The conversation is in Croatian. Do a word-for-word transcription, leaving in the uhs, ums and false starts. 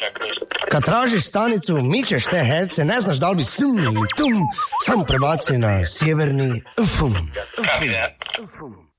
Kad tražiš stanicu, mičeš te herce, ne znaš da li bi sum ili tum, sam prebaci na sjeverni ufum. Ufum.